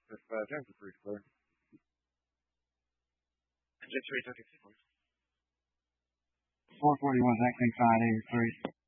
If James is free to clear. Jet 3 took it. 441 is acting 583.